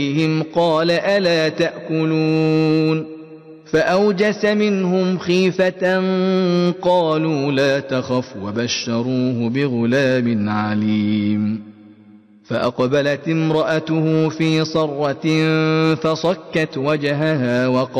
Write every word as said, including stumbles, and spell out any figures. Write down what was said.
قال ألا تأكلون فأوجس منهم خيفة قالوا لا تخف وبشروه بغلام عليم فأقبلت امرأته في صرة فصكت وجهها وقالت